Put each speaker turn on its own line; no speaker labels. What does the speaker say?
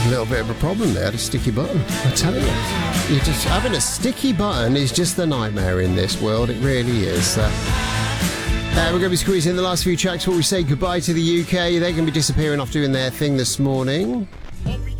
had a little bit of a problem there, a sticky button. I tell you, just having a sticky button is just a nightmare in this world. It really is. We're going to be squeezing the last few tracks before we say goodbye to the UK. They're going to be disappearing off doing their thing this morning.